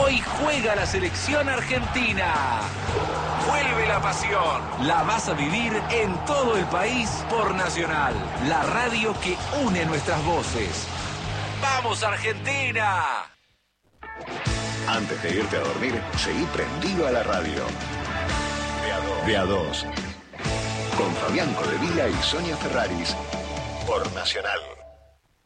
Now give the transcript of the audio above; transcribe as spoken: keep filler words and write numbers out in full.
Hoy juega la selección argentina. Vuelve la pasión. La vas a vivir en todo el país por Nacional, la radio que une nuestras voces. ¡Vamos, Argentina! Antes de irte a dormir, seguí prendido a la radio. De a dos. De a dos. Con Fabián Codevila y Sonia Ferraris. Por Nacional.